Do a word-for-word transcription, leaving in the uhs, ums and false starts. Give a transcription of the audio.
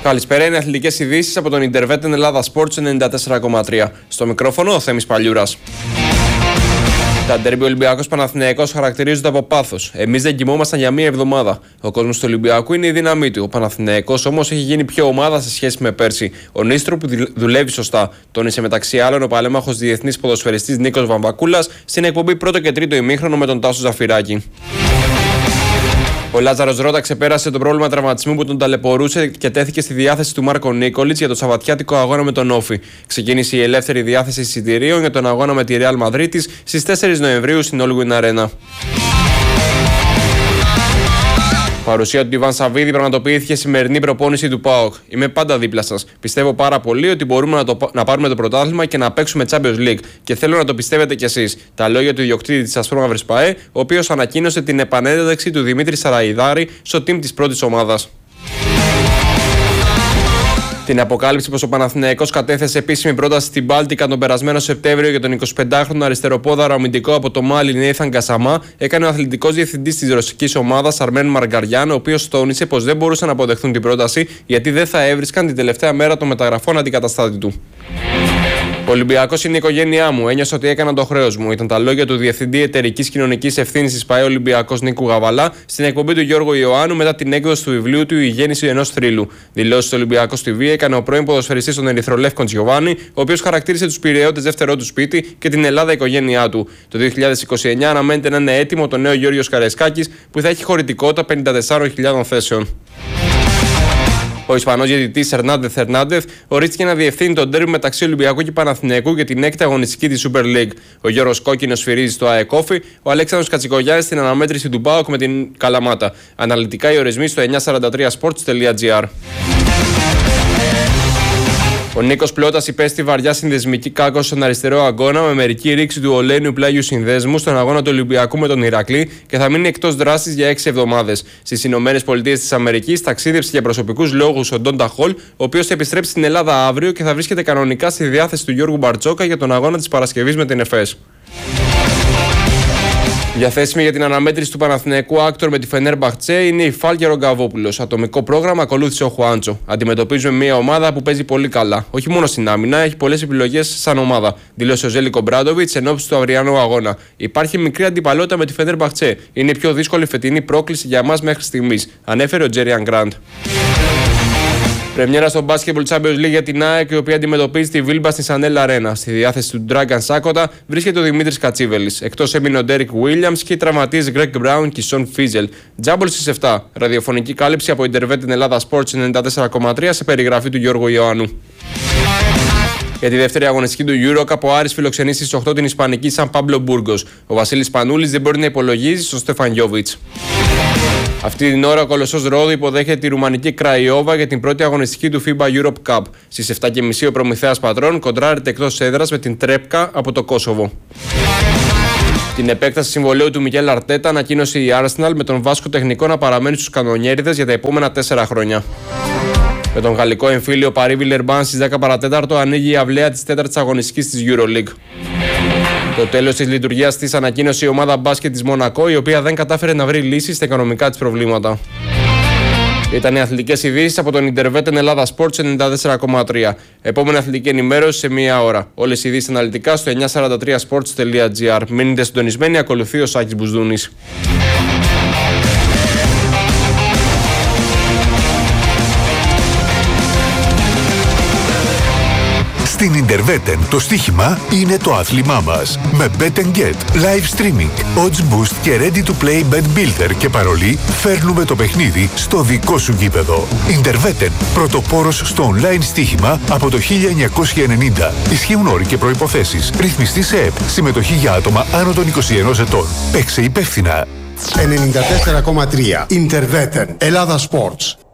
Καλησπέρα, είναι αθλητικές ειδήσεις από τον Ιντερβέτεν Ελλάδα Sports ενενήντα τέσσερα κόμμα τρία. Στο μικρόφωνο ο Θέμης Παλιούρας. Τα ντέρμπι Ολυμπιακός Παναθηναϊκός χαρακτηρίζονται από πάθος. Εμείς δεν κοιμόμασταν για μία εβδομάδα. Ο κόσμος του Ολυμπιακού είναι η δύναμή του. Ο Παναθηναϊκός όμως έχει γίνει πιο ομάδα σε σχέση με πέρσι. Ο Νίστρο που δουλεύει σωστά. Τόνισε μεταξύ άλλων ο παλέμαχος διεθνής ποδοσφαιριστής Νίκος Βαμβακούλας στην εκπομπή πρώτο και τρίτο ημίχρονο με τον Τάσο Ζαφυράκη. Ο Λάζαρος Ρώτα ξεπέρασε το πρόβλημα τραυματισμού που τον ταλαιπωρούσε και τέθηκε στη διάθεση του Μάρκο Νίκολιτς για το σαββατιάτικο αγώνα με τον Όφη. Ξεκίνησε η ελεύθερη διάθεση εισιτηρίων για τον αγώνα με τη Ρεάλ Μαδρίτης στις τέσσερις Νοεμβρίου στην Όλγουιν Αρένα. Παρουσία του Ιβάν Σαββίδη πραγματοποιήθηκε σημερινή προπόνηση του ΠΑΟΚ. Είμαι πάντα δίπλα σας. Πιστεύω πάρα πολύ ότι μπορούμε να, το, να πάρουμε το πρωτάθλημα και να παίξουμε Champions League. Και θέλω να το πιστεύετε κι εσείς. Τα λόγια του ιδιοκτήτη της Ασπρόμαυρης ΠΑΕ, ο οποίος ανακοίνωσε την επανένταξη του Δημήτρη Σαραϊδάρη στο team της πρώτης ομάδας. Την αποκάλυψη πως ο Παναθηναϊκός κατέθεσε επίσημη πρόταση στην Μπάλτικα τον περασμένο Σεπτέμβριο για τον εικοσιπεντάχρονο αριστεροπόδαρο αμυντικό από το Μάλι Νέιθαν Κασαμά, έκανε ο αθλητικός διευθυντής της ρωσικής ομάδας Αρμέν Μαργκαριάν, ο οποίος τόνισε πως δεν μπορούσαν να αποδεχθούν την πρόταση γιατί δεν θα έβρισκαν την τελευταία μέρα των μεταγραφών αντικαταστάτη του. Ο Ολυμπιακός είναι η οικογένειά μου. Ένιωσα ότι έκανα το χρέος μου. Ήταν τα λόγια του Διευθυντή Εταιρικής Κοινωνικής Ευθύνης της ΠΑΕ Ολυμπιακός Νίκου Γαβαλά στην εκπομπή του Γιώργου Ιωάννου μετά την έκδοση του βιβλίου του Η Γέννηση ενός Θρύλου. Δηλώσεις του Ολυμπιακού τι βι έκανε ο πρώην ποδοσφαιριστής των Ερυθρολεύκων Τζιοβάνι, ο οποίος χαρακτήρισε τους Πειραιώτες δεύτερό του σπίτι και την Ελλάδα οικογένειά του. Το δύο χιλιάδες είκοσι εννιά αναμένεται να είναι έτοιμο το νέο Γιώργος Καραϊσκάκης που θα έχει χωρητικότητα πενήντα τεσσάρων χιλιάδων θέσεων. Ο Ισπανός διαιτητής Ερνάντεθ Ερνάντεθ ορίστηκε να διευθύνει τον ντέρμπι μεταξύ Ολυμπιακού και Παναθηναϊκού για την έκτη αγωνιστική της Super League. Ο Γιώργος Κόκκινος σφυρίζει στο ΑΕΚ Όφη, ο Αλέξανδρος Κατσικογιάννης στην αναμέτρηση του ΠΑΟΚ με την Καλαμάτα. Αναλυτικά οι ορισμοί στο εννιακόσια σαράντα τρία sports τελεία gr. Ο Νίκος Πλώτας υπέστη βαριά συνδεσμική κάκωση στον αριστερό αγώνα με μερική ρήξη του Ολένιου πλάγιου συνδέσμου στον αγώνα του Ολυμπιακού με τον Ηρακλή και θα μείνει εκτός δράσης για έξι εβδομάδες. Στις Ηνωμένες Πολιτείες της Αμερικής ταξίδεψε για προσωπικούς λόγους ο Ντόντα Χολ, ο οποίος θα επιστρέψει στην Ελλάδα αύριο και θα βρίσκεται κανονικά στη διάθεση του Γιώργου Μπαρτσόκα για τον αγώνα της Παρασκευής με την ΕΦΕΣ. Διαθέσιμη για την αναμέτρηση του Παναθηναϊκού Άκτορ με τη Φενέρμπαχτσε είναι η Φάλκε Ρογκαβόπουλος. Ατομικό πρόγραμμα ακολούθησε ο Χουάντσο. Αντιμετωπίζουμε μια ομάδα που παίζει πολύ καλά. Όχι μόνο στην άμυνα, έχει πολλές επιλογές σαν ομάδα, δήλωσε ο Ζέλικο Μπράντοβιτς εν ώψη του αυριανού αγώνα. Υπάρχει μικρή αντιπαλότητα με τη Φενέρμπαχτσε. Είναι η πιο δύσκολη φετινή πρόκληση για μας μέχρι στιγμής, ανέφερε ο Τζέριαν Γκραντ. Πρεμιέρα στο Basketball Champions League για την ΑΕΚ, η οποία αντιμετωπίζει τη Βίλμπα στη Σανέλ Αρένα. Στη διάθεση του Dragan Σάκοτα βρίσκεται ο Δημήτρης Κατσίβελης. Εκτός έμεινε ο Ντέρικ Βίλιαμς και οι τραυματίες Γκρέγκ Μπράουν και Σον Φίζελ. Τζάμπολ στις επτά. Ραδιοφωνική κάλυψη από Ιντερβέτεν Ελλάδα Sports ενενήντα τέσσερα κόμμα τρία σε περιγραφή του Γιώργου Ιωάννου. Για τη δεύτερη αγωνιστική του EuroCup, ο Άρης φιλοξενεί στις οκτώ την Ισπανική Σαν Πάμπλο Μπούργκος. Ο Βασίλης Πανούλης δεν μπορεί να υπολογίζει στον Στέφαν Γιόβιτς. Αυτή την ώρα ο Κολοσσός Ρόδου υποδέχεται τη ρουμανική Κραϊόβα για την πρώτη αγωνιστική του φίμπα Europe Cup. Στις επτά και μισή ο Προμηθέας Πατρών κοντράρεται εκτός έδρας με την Τρέπκα από το Κόσοβο. Την επέκταση συμβολαίου του Μικέλ Αρτέτα ανακοίνωσε η Arsenal με τον Βάσκο τεχνικό να παραμένει στους κανονιέριδες για τα επόμενα τέσσερα χρόνια. Με τον γαλλικό εμφύλιο Παρί Βιλερμπάν στις δέκα παρά τέταρτο ανοίγει η αυλαία της τέταρτης αγωνιστικής της EuroLeague. Το τέλος της λειτουργίας της ανακοίνωσε η ομάδα μπάσκετ της Μονακό, η οποία δεν κατάφερε να βρει λύσεις στα οικονομικά της προβλήματα. Ήταν οι αθλητικές ειδήσεις από τον Ιντερβέτεν Ελλάδα Sports ενενήντα τέσσερα κόμμα τρία. Επόμενη αθλητική ενημέρωση σε μία ώρα. Όλες οι ειδήσεις αναλυτικά στο εννιακόσια σαράντα τρία sports τελεία gr. Μείνετε συντονισμένοι, ακολουθεί ο Σάκης Μπουσδούνης. Στην Ιντερβέτεν το στοίχημα είναι το άθλημά μας. Με Bet and Get, live streaming, odds boost και ready to play bet builder και παρολί φέρνουμε το παιχνίδι στο δικό σου γήπεδο. Ιντερβέτεν, πρωτοπόρος στο online στοίχημα από το χίλια εννιακόσια ενενήντα. Ισχύουν όροι και προϋποθέσεις. Ρυθμιστή σε ΕΠ. Συμμετοχή για άτομα άνω των είκοσι ενός ετών. Παίξε υπεύθυνα. ενενήντα τέσσερα κόμμα τρία Ιντερβέτεν Ελλάδα Sports.